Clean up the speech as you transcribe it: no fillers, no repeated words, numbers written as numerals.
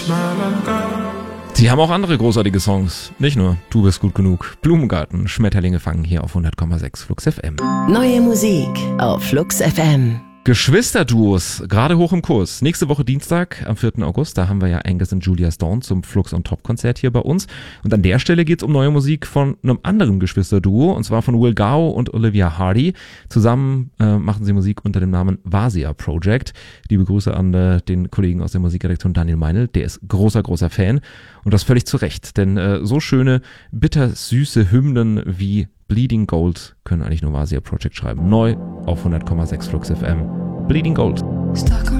Sie haben auch andere großartige Songs. Nicht nur Du bist gut genug. Blumengarten, Schmetterlinge fangen hier auf 100,6 Flux FM. Neue Musik auf Flux FM. Geschwisterduos, gerade hoch im Kurs. Nächste Woche Dienstag, am 4. August, da haben wir ja Angus und Julia Stone zum Flux on Top Konzert hier bei uns. Und an der Stelle geht's um neue Musik von einem anderen Geschwisterduo, und zwar von Will Gao und Olivia Hardy. Zusammen machen sie Musik unter dem Namen Vasia Project. Liebe Grüße an den Kollegen aus der Musikredaktion Daniel Meinl, der ist großer Fan. Und das völlig zu Recht, denn so schöne, bittersüße Hymnen wie Bleeding Gold können eigentlich nur Vasia Project schreiben. Neu auf 100,6 Flux FM. Bleeding Gold. Stuck on